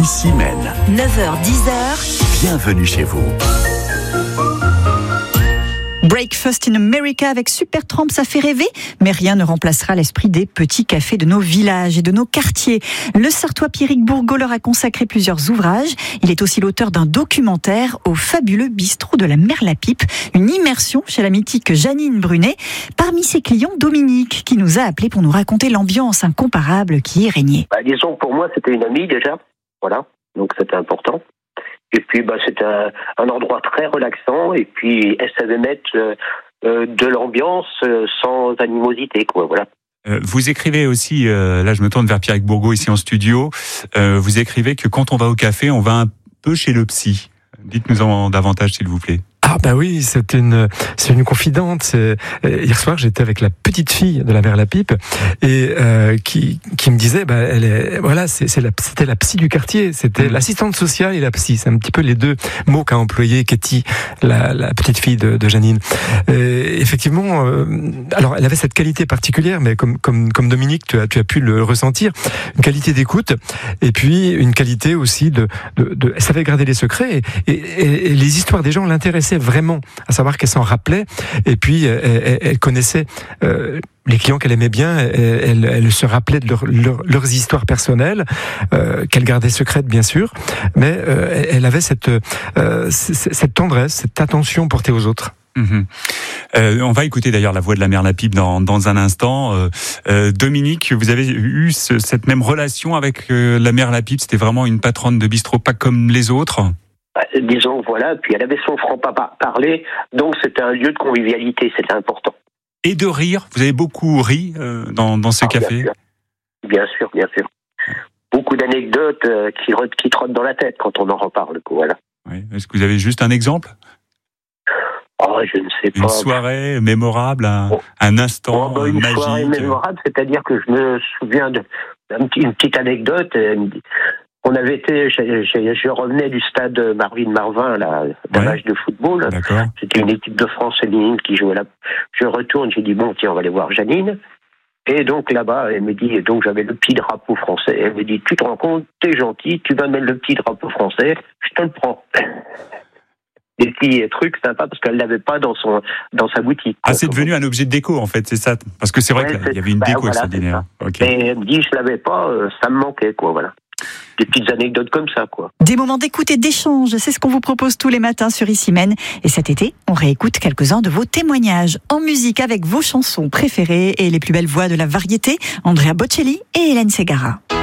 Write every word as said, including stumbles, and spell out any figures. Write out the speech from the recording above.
Ici Maine. neuf heures dix heures. Bienvenue chez vous. Breakfast in America avec Supertramp, ça fait rêver, mais rien ne remplacera l'esprit des petits cafés de nos villages et de nos quartiers. Le Sartois Pierrick Bourgault leur a consacré plusieurs ouvrages. Il est aussi l'auteur d'un documentaire au fabuleux bistrot de la Merle-à-Pipe, une immersion chez la mythique Janine Brunet. Parmi ses clients, Dominique, qui nous a appelé pour nous raconter l'ambiance incomparable qui y régnait. Bah, disons, pour moi, c'était une amie déjà, voilà, donc c'était important. Et puis, bah, c'était un, un endroit très relaxant. Et puis, elle savait mettre euh, euh, de l'ambiance euh, sans animosité, quoi. Voilà. Euh, vous écrivez aussi, euh, là, je me tourne vers Pierrick Bourgault ici en studio. Euh, vous écrivez que quand on va au café, on va un peu chez le psy. Dites-nous en davantage, s'il vous plaît. Ah bah oui, c'est une c'est une confidente. C'est, hier soir, j'étais avec la petite fille de la Merle-à-Pipe et euh, qui qui me disait, bah elle est voilà, c'est, c'est la c'était la psy du quartier, c'était mmh. l'assistante sociale et la psy. C'est un petit peu les deux mots qu'a employé Katie, la, la petite fille de, de Janine. Et effectivement, euh, alors elle avait cette qualité particulière, mais comme comme comme Dominique, tu as tu as pu le ressentir, une qualité d'écoute et puis une qualité aussi de de, de elle savait garder les secrets et, et, et les histoires des gens l'intéressaient vraiment, à savoir qu'elle s'en rappelait et puis elle, elle, elle connaissait euh, les clients qu'elle aimait bien, elle, elle, elle se rappelait de leur, leur, leurs histoires personnelles euh, qu'elle gardait secrètes bien sûr, mais euh, elle avait cette, euh, cette tendresse, cette attention portée aux autres. Mmh. Euh, on va écouter d'ailleurs la voix de la Merle-à-Pipe dans, dans un instant. Euh, euh, Dominique, vous avez eu ce, cette même relation avec euh, la Merle-à-Pipe, c'était vraiment une patronne de bistrot pas comme les autres? Disons, voilà, puis elle avait son franc-parler, donc c'était un lieu de convivialité, c'était important. Et de rire, vous avez beaucoup ri euh, dans, dans ce ah, café? Bien sûr, bien sûr. Bien sûr. Beaucoup d'anecdotes euh, qui, qui trottent dans la tête quand on en reparle, quoi, voilà. Oui. Est-ce que vous avez juste un exemple? Oh, je ne sais pas. Une soirée mémorable, un, oh. un instant oh, bah, une magique. Une soirée mémorable, c'est-à-dire que je me souviens d'une petite anecdote. On avait été, je, je, je revenais du stade Marvin Marvin, là, d'un ouais. match de football. D'accord. C'était une équipe de France féminine qui jouait là. Je retourne, j'ai dit bon, tiens, on va aller voir Janine. Et donc là-bas, elle me dit, donc j'avais le petit drapeau français. Elle me dit, tu te rends compte, t'es gentil, tu vas mettre le petit drapeau français, je te le prends. Des petits trucs sympas parce qu'elle l'avait pas dans son dans sa boutique. Ah, c'est devenu un objet de déco en fait, c'est ça. Parce que c'est vrai ouais, qu'il y avait une bah, déco voilà, à ce dîner. Okay. Et elle me dit, je l'avais pas, ça me manquait, quoi, voilà. Des petites anecdotes comme ça, quoi. Des moments d'écoute et d'échange, c'est ce qu'on vous propose tous les matins sur Ici Maine. Et cet été, on réécoute quelques-uns de vos témoignages en musique avec vos chansons préférées et les plus belles voix de la variété, Andrea Bocelli et Hélène Ségara.